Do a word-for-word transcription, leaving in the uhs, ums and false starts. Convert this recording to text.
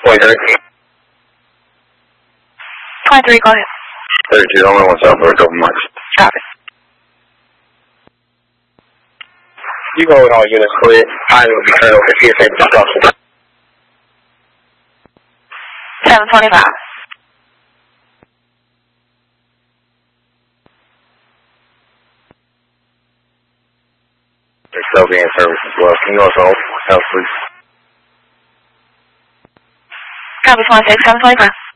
twenty-three. twenty-three, go ahead. thirty-two, only one south for a couple months. Copy. You go with all units clear. I will be turned over to P S A instructions. seven twenty-five. They're still being serviced as well. Can you also open myself, please? Copy twenty-six, seven twenty-five.